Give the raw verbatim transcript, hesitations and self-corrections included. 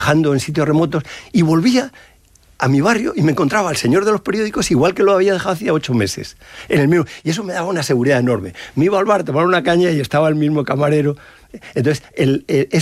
trabajando en sitios remotos, y volvía a mi barrio y me encontraba al señor de los periódicos igual que lo había dejado hacía ocho meses, en el mismo, y eso me daba una seguridad enorme. Me iba al bar a tomar una caña y estaba el mismo camarero. Entonces, el, el,